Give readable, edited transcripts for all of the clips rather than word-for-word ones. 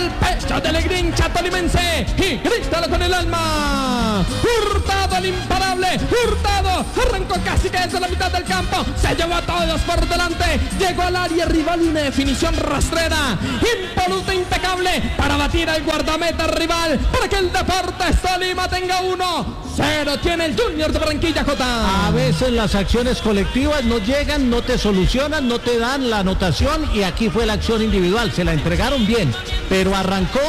el pecho del grincha tolimense y grítalo con el alma. Hurtado, el imparable. Hurtado arrancó casi que desde la mitad del campo. Se llevó a todos por delante. Llegó al área rival y una definición rastrera, impoluta, impecable, para batir al guardameta rival, para que el Deportes Tolima tenga 1-0. Tiene el Junior de Barranquilla, Jota. A veces las acciones colectivas no llegan, no te solucionan, no te dan la anotación, y aquí fue la acción individual, se la entregaron bien, pero arrancó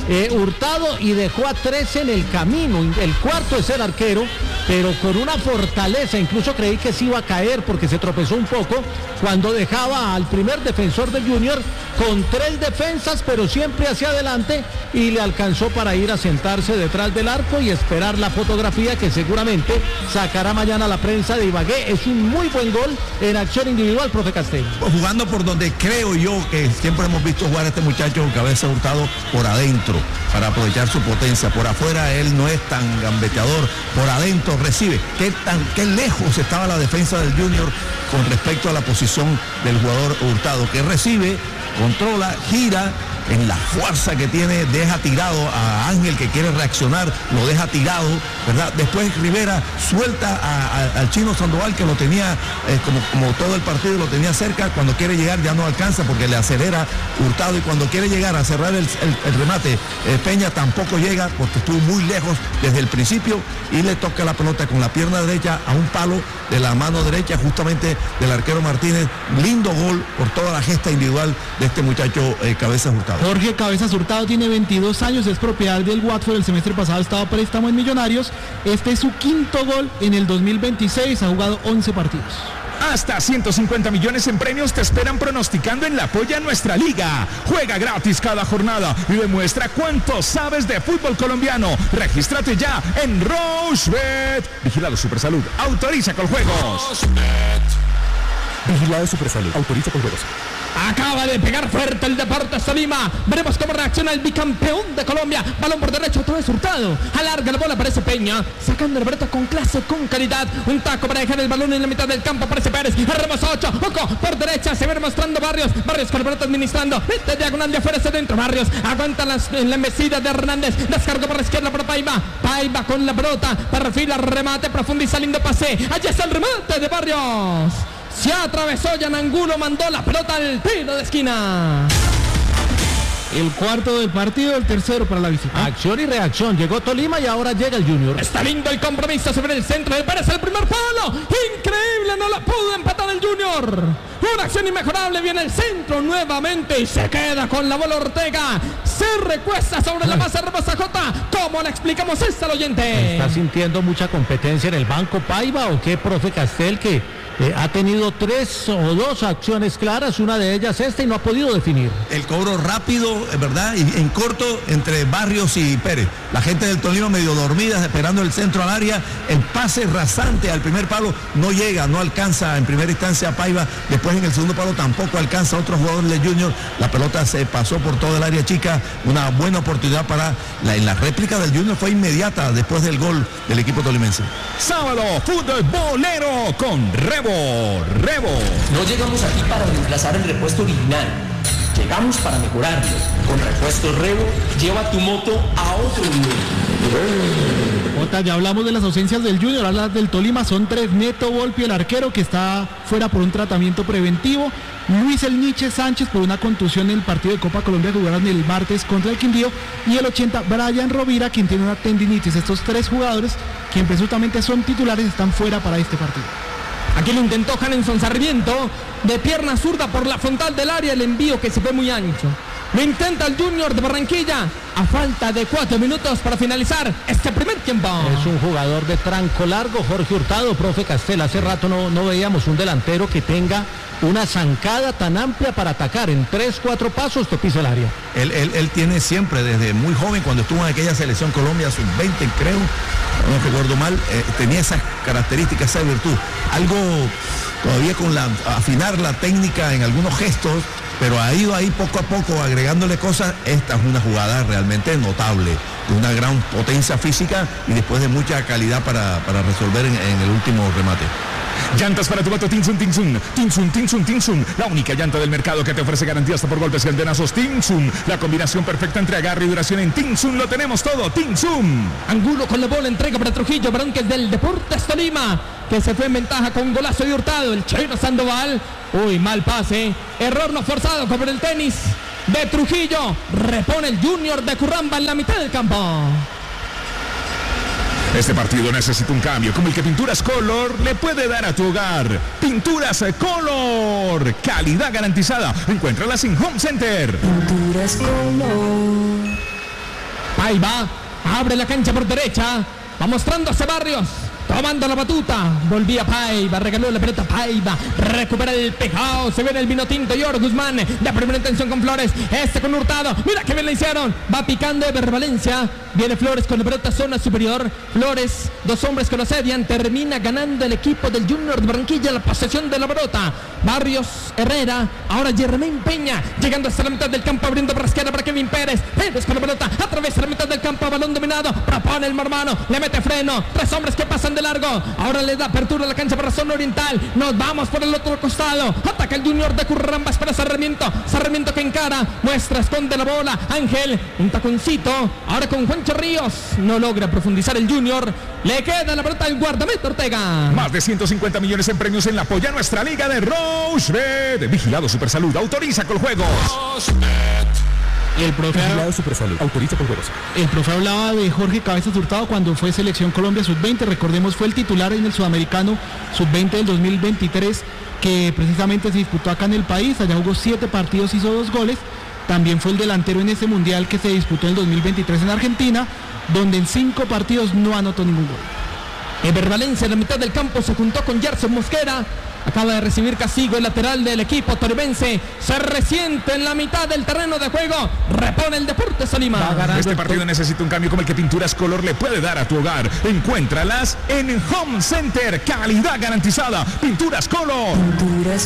Hurtado y dejó a 3 en el camino. El cuarto es el arquero, pero con una fortaleza. Incluso creí que se iba a caer porque se tropezó un poco cuando dejaba al primer defensor del Junior con 3 defensas, pero siempre hacia adelante, y le alcanzó para ir a sentarse detrás del arco y esperar la fotografía que seguramente sacará mañana la prensa de Ibagué. Es un muy buen gol en acción individual, profe Castel. Jugando por donde creo yo que siempre hemos visto jugar a este muchacho Cabeza Hurtado, por adentro, para aprovechar su potencia. Por afuera él no es tan gambeteador, por adentro recibe. Qué lejos estaba la defensa del Junior con respecto a la posición del jugador Hurtado, que recibe, controla, gira. En la fuerza que tiene, deja tirado a Ángel, que quiere reaccionar, lo deja tirado, ¿verdad? Después Rivera suelta al Chino Sandoval, que lo tenía como todo el partido, lo tenía cerca. Cuando quiere llegar ya no alcanza porque le acelera Hurtado, y cuando quiere llegar a cerrar el remate, Peña tampoco llega porque estuvo muy lejos desde el principio, y le toca la pelota con la pierna derecha a un palo de la mano derecha justamente del arquero Martínez. Lindo gol por toda la gesta individual de este muchacho Cabezas Hurtado. Jorge Cabezas Hurtado tiene 22 años, es propiedad del Watford. El semestre pasado estaba a préstamo en Millonarios. Este es su 5º gol en el 2026, ha jugado 11 partidos. Hasta 150 millones en premios te esperan pronosticando en la Polla Nuestra Liga. Juega gratis cada jornada y demuestra cuánto sabes de fútbol colombiano. Regístrate ya en Rochebet. Vigilado Supersalud. Autoriza con juegos. Vigilado Supersalud. Autoriza con juegos. Acaba de pegar fuerte el Deportes Tolima. Veremos cómo reacciona el bicampeón de Colombia. Balón por derecho, otra vez Hurtado. Alarga la bola, aparece Peña, sacando el breta con clase, con calidad. Un taco para dejar el balón en la mitad del campo. Aparece Pérez. Arremasa 8. Oco por derecha. Se ve mostrando Barrios. Barrios con el breta administrando. Mete diagonal de afuera hacia adentro. Barrios aguanta en la embestida de Hernández. Descargó por la izquierda para Paiva. Paiva con la pelota. Perfila, remate, profundiza, lindo pase. Allá está el remate de Barrios. Se atravesó, Yanangulo mandó la pelota al tiro de esquina. El cuarto del partido, el tercero para la visita. Acción y reacción, llegó Tolima y ahora llega el Junior. Está lindo el compromiso sobre el centro de Pérez, el primer palo. Increíble, no la pudo empatar el Junior. Una acción inmejorable, viene el centro nuevamente y se queda con la bola Ortega. Se recuesta sobre la masa hermosa Jota. ¿Cómo le explicamos esto al oyente? ¿Está sintiendo mucha competencia en el banco Paiva o qué, profe Castel, que ha tenido 3 o 2 acciones claras, una de ellas esta, y no ha podido definir? El cobro rápido, ¿verdad? Y en corto entre Barrios y Pérez. La gente del Tolima medio dormida, esperando el centro al área. El pase rasante al primer palo no llega, no alcanza en primera instancia a Paiva. Después en el segundo palo tampoco alcanza a otro jugador de Junior. La pelota se pasó por todo el área chica. Una buena oportunidad para la réplica del Junior fue inmediata después del gol del equipo tolimense. Sábado, futbolero con Rebo. No llegamos aquí para reemplazar el repuesto original. Llegamos para mejorarlo. Con Repuestos Rebo, lleva tu moto a otro nivel. Jota, ya hablamos de las ausencias del Junior, hablas del Tolima, son 3. Neto Volpi, el arquero, que está fuera por un tratamiento preventivo. Luis El Niche Sánchez por una contusión en el partido de Copa Colombia que jugaron el martes contra el Quindío. Y el 80, Brian Rovira, quien tiene una tendinitis. Estos 3 jugadores, quien presuntamente son titulares, están fuera para este partido. Aquí lo intentó Hanenson Sarmiento, de pierna zurda por la frontal del área, el envío que se fue muy ancho. Lo intenta el Junior de Barranquilla a falta de 4 minutos para finalizar este primer tiempo. Es un jugador de tranco largo, Jorge Hurtado, profe Castel. Hace rato no veíamos un delantero que tenga una zancada tan amplia para atacar. En 3-4 pasos te pisa el área. Él tiene siempre, desde muy joven, cuando estuvo en aquella selección Colombia sub-20, creo, no recuerdo mal, tenía esas características, esa virtud. Algo todavía con afinar la técnica en algunos gestos, pero ha ido ahí poco a poco agregándole cosas. Esta es una jugada realmente notable, de una gran potencia física y después de mucha calidad para resolver en el último remate. Llantas para tu moto Tinsun, Tinsun. Tinsun, Tinsun, Tinsun. La única llanta del mercado que te ofrece garantía hasta por golpes y antenazos. Tinsun. La combinación perfecta entre agarre y duración en Tinsun. Lo tenemos todo. Tinsun. Angulo con la bola, entrega para Trujillo, varón que es del Deportes Tolima, que se fue en ventaja con golazo de Hurtado. El Chino Sandoval. Uy, mal pase. Error no forzado como en el tenis de Trujillo. Repone el Junior de Curramba en la mitad del campo. Este partido necesita un cambio como el que Pinturas Color le puede dar a tu hogar. Pinturas Color, calidad garantizada. Encuéntralas en Home Center. Pinturas Color. Ahí va, abre la cancha por derecha, va mostrándose Barrios, tomando la batuta, volvía Paiva, regaló la pelota Paiva, recupera el Pejao, se viene el vino tinto, Yor Guzmán, de primera intención con Flores, con Hurtado, mira que bien le hicieron, va picando Eber Valencia, viene Flores con la pelota zona superior, Flores, dos hombres que lo asedian, termina ganando el equipo del Junior de Barranquilla la posesión de la pelota, Barrios, Herrera, ahora Jermaine Peña, llegando hasta la mitad del campo, abriendo por la izquierda para Kevin Pérez, Pérez con la pelota, atraviesa la mitad del campo, balón dominado, propone el Marmano, le mete freno, tres hombres que pasan de largo, ahora le da apertura a la cancha para la zona oriental, nos vamos por el otro costado, ataca el Junior de Curramba, espera Sarmiento que encara, muestra, esconde la bola, Ángel, un taconcito, ahora con Juancho Ríos, no logra profundizar el Junior, le queda la pelota al guardameta Ortega. Más de 150 millones en premios en la Polla Nuestra Liga de Rochebet. Vigilado Supersalud, autoriza con juegos. El profe Supersalud, autoriza con juegos. El profe hablaba de Jorge Cabezas Hurtado cuando fue Selección Colombia Sub-20, recordemos fue el titular en el Sudamericano Sub-20 del 2023, que precisamente se disputó acá en el país, allá jugó 7 partidos, hizo 2 goles, también fue el delantero en ese mundial que se disputó en el 2023 en Argentina, donde en 5 partidos no anotó ningún gol. Eber Valencia en la mitad del campo se juntó con Gerson Mosquera. Acaba de recibir castigo el lateral del equipo tolimense. Se resiente en la mitad del terreno de juego. Repone el Deportes Tolima. Este partido necesita un cambio como el que Pinturas Color le puede dar a tu hogar. Encuéntralas en Home Center. Calidad garantizada. Pinturas Color. Pinturas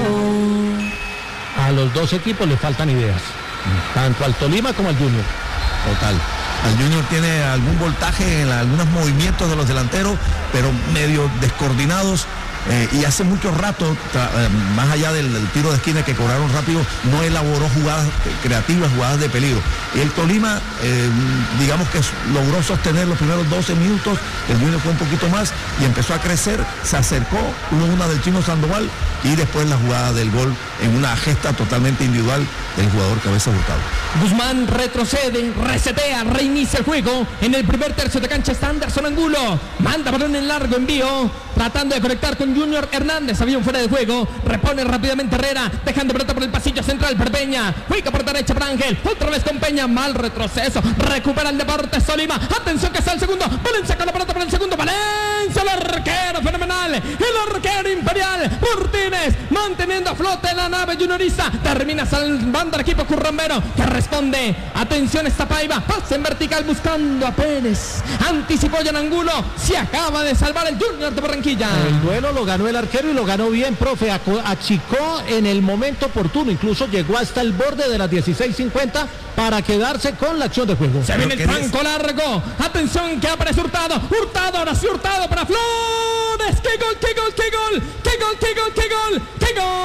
Color. A los dos equipos le faltan ideas, tanto al Tolima como al Junior. Total. Al Junior tiene algún voltaje en algunos movimientos de los delanteros, pero medio descoordinados. Y hace mucho rato, más allá del tiro de esquina que cobraron rápido, no elaboró jugadas creativas, jugadas de peligro. Y el Tolima, digamos que logró sostener los primeros 12 minutos, el Junior fue un poquito más y empezó a crecer, se acercó, hubo una del Chino Sandoval y después la jugada del gol en una gesta totalmente individual del jugador Cabezas Hurtado. Guzmán retrocede, resetea, reinicia el juego. En el primer tercio de cancha está Anderson Angulo. Manda balón en largo, envío, tratando de conectar con Junior Hernández. Había un fuera de juego. Repone rápidamente Herrera, dejando pelota por el pasillo central para Peña. Juega por derecha para Ángel. Otra vez con Peña. Mal retroceso. Recupera el Deportes Tolima. Atención que está el segundo. Valencia con la pelota para el segundo. Valencia, el arquero fenomenal. El arquero imperial. Martínez manteniendo a flote la nave juniorista. Termina salvando al equipo currambero, que responde. Atención, está Paiva. Pase en vertical buscando a Pérez. Anticipó ya en Angulo. Se acaba de salvar el Junior de Barranquilla. El duelo lo ganó el arquero y lo ganó bien, profe. Achicó en el momento oportuno. Incluso llegó hasta el borde de las 16:50 para quedarse con la acción de juego. Se viene el franco largo. Atención que aparece Hurtado. Hurtado, ahora sí Hurtado para Flores. ¡Qué gol, qué gol, qué gol! ¡Qué gol, qué gol, qué gol! ¡Qué gol!